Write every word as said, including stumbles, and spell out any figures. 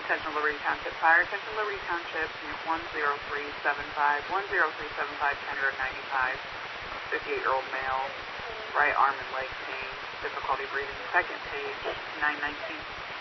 Attention Liberty Township Fire. Attention Liberty Township, unit one zero three seven five, one zero three seven five, ten ninety-five, fifty-eight-year-old male, right arm and leg pain, difficulty breathing, second page, nine nineteen.